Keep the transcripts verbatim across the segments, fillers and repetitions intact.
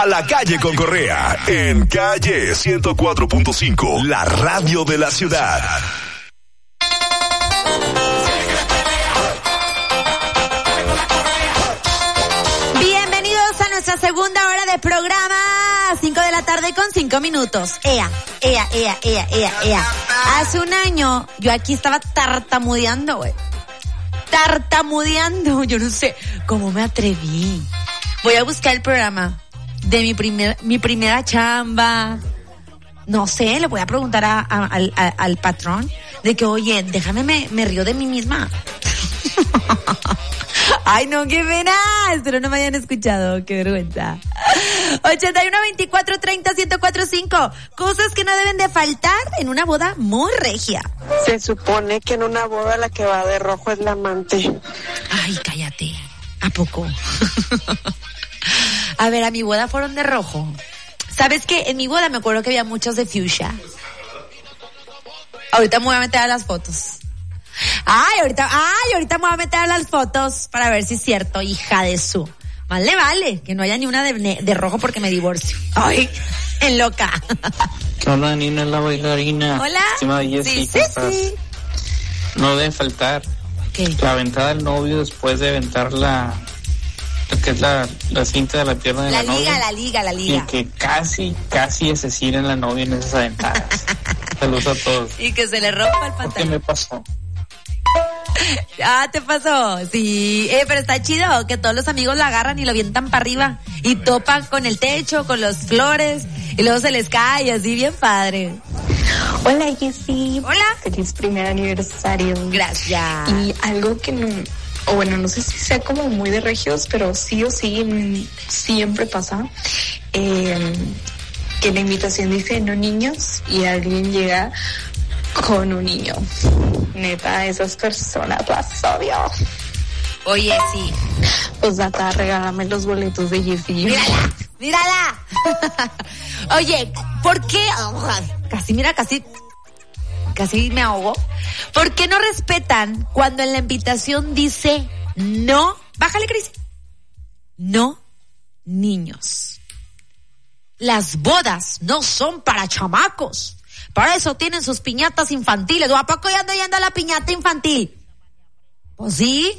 A la calle con Correa, en Calle ciento cuatro punto cinco, la radio de la ciudad. Bienvenidos a nuestra segunda hora de programa, cinco de la tarde con cinco minutos. Ea, ea, ea, ea, ea, ea. Hace un año yo aquí estaba tartamudeando, güey. Tartamudeando, yo no sé cómo me atreví. Voy a buscar el programa de mi primer, mi primera chamba. No sé, le voy a preguntar a, a, al, a, al patrón de que, oye, déjame, me, me río de mí misma. Ay, no, qué pena. Espero no me hayan escuchado, qué vergüenza. ochenta y uno, veinticuatro, treinta, ciento cuatro, cinco. Cosas que no deben de faltar en una boda muy regia. Se supone que en una boda la que va de rojo es la amante. Ay, cállate. ¿A poco? A ver, a mi boda fueron de rojo. ¿Sabes qué? En mi boda me acuerdo que había muchos de fuchsia. Ahorita me voy a meter a las fotos. Ay, ahorita, ay, ahorita me voy a meter a las fotos para ver si es cierto, hija de su. Más le vale que no haya ni una de, de rojo porque me divorcio. Ay, en loca. Hola, Nina, la bailarina. Hola. Sí, sí, sí, sí. No debe faltar. ¿Qué? La ventada del novio después de aventar la... que es la, la cinta de la pierna de la, la liga, novia. La liga, la liga, Y que casi, casi asesinen a la novia en esas aventadas. Saludos a todos. Y que se le rompa el pantalón. ¿Qué me pasó? Ah, ¿te pasó? Sí, eh, pero está chido que todos los amigos la agarran y lo avientan para arriba y topan con el techo, con las flores y luego se les cae, así bien padre. Hola, Jessy. Hola. Feliz primer aniversario. Gracias. Y algo que no, o bueno, no sé si sea como muy de regios, pero sí o sí siempre pasa, eh, que la invitación dice no niños y alguien llega con un niño. Neta, esas personas las odio. Oye, sí. Pues data, regálame los boletos de Jessy. Mírala, mírala. Oye, ¿por qué? Oh, casi, mira, casi, casi me ahogo. ¿Por qué no respetan cuando en la invitación dice no? Bájale, Cris. No, niños. Las bodas no son para chamacos. Para eso tienen sus piñatas infantiles. ¿O a poco ya ando yendo a la piñata infantil? Pues sí.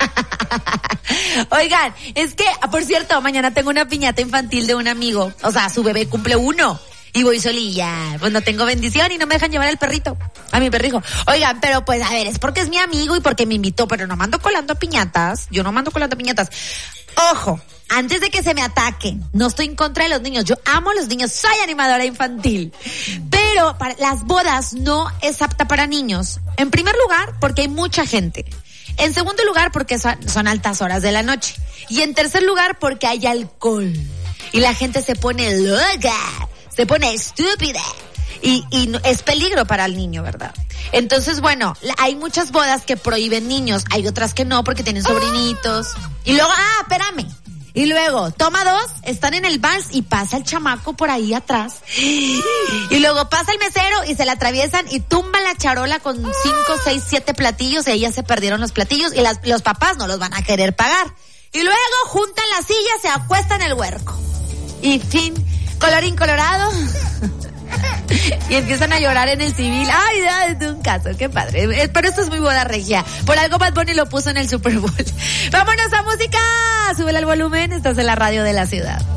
Oigan, es que, por cierto, mañana tengo una piñata infantil de un amigo. O sea, su bebé cumple uno. Y voy solilla. Pues no tengo bendición y no me dejan llevar el perrito. A mi perrijo. Oigan, pero pues a ver, es porque es mi amigo y porque me invitó. Pero no mando colando piñatas. Yo no mando colando piñatas. Ojo, antes de que se me ataquen, no estoy en contra de los niños. Yo amo a los niños. Soy animadora infantil. Pero para las bodas no es apta para niños. En primer lugar, porque hay mucha gente. En segundo lugar, porque son, son altas horas de la noche. Y en tercer lugar, porque hay alcohol. Y la gente se pone loca, se pone estúpida. Y, y es peligro para el niño, ¿verdad? Entonces, bueno, hay muchas bodas que prohíben niños. Hay otras que no, porque tienen sobrinitos. Y luego, ah, espérame. Y luego, toma dos, están en el vals y pasa el chamaco por ahí atrás. Y luego pasa el mesero y se la atraviesan y tumba la charola con cinco, seis, siete platillos y ahí ya se perdieron los platillos y las, los papás no los van a querer pagar. Y luego juntan las sillas, se acuestan en el huerco. Y fin, colorín colorado. Y empiezan a llorar en el civil. Ay, es un caso, qué padre. Pero esto es muy boda regia. Por algo Bad Bunny lo puso en el Super Bowl. Vámonos a música. Súbele al volumen, estás en la radio de la ciudad.